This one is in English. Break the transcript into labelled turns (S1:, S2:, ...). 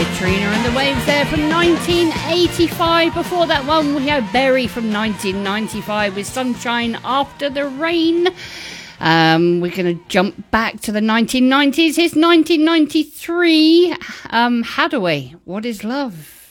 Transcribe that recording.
S1: Katrina and the Waves there from 1985. Before that one, we had Berry from 1995 with Sunshine After the Rain. We're going to jump back to the 1990s. Here's 1993. Hadaway, What is Love?